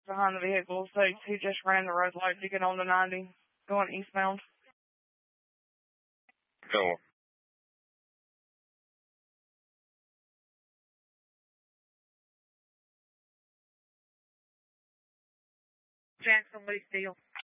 behind the vehicle, so he just ran the red light to get on the 90, going eastbound. Go. Jackson, Lee Steele.